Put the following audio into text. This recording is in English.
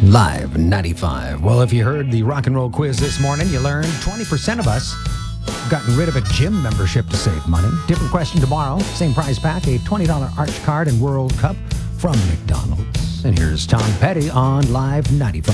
Live 95. Well, if you heard the rock and roll quiz this morning, you learned 20% of us have gotten rid of a gym membership to save money. Different question tomorrow. Same prize pack, a $20 Arch card and World Cup from McDonald's. And here's Tom Petty on Live 95.